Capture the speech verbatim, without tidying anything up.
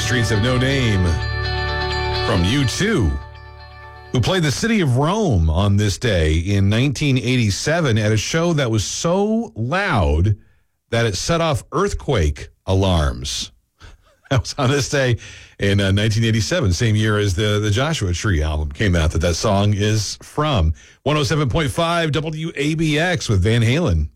Streets Have No Name from U two, who played the city of Rome on this day in nineteen eighty-seven at a show that was so loud that it set off earthquake alarms. That was on this day in uh, nineteen eighty-seven, same year as the, the Joshua Tree album came out that that song is from. one oh seven point five W A B X with Van Halen.